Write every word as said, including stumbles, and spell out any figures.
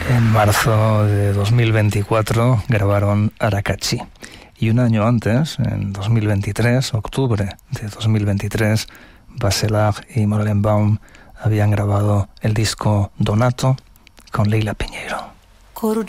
En marzo de dos mil veinticuatro grabaron Arakachi. Y un año antes, en dos mil veintitrés, octubre de dos mil veintitrés, Baselag y Morelenbaum habían grabado el disco Donato con Leila Piñeiro. Coro